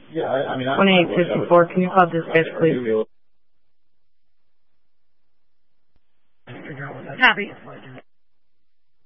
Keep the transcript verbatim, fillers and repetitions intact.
Yeah, I, I mean, twenty-eight fifty-four, can you call dispatch, please? Copy.